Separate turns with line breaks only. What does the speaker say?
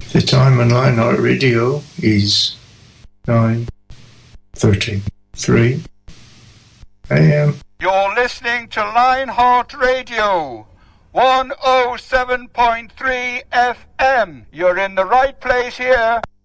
The time on Lionheart Radio is 9:33 a.m.
You're listening to Lionheart Radio, 107.3 FM. You're in the right place here.